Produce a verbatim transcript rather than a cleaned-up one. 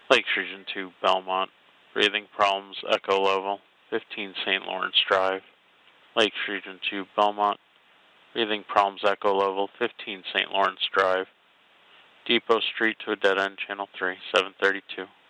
Lakes Region two, Belmont. Breathing problems, echo level, fifteen Saint Lawrence Drive. Lakes Region two, Belmont. Breathing problems, echo level, fifteen Saint Lawrence Drive. Depot Street to a dead end, channel three, seven thirty-two.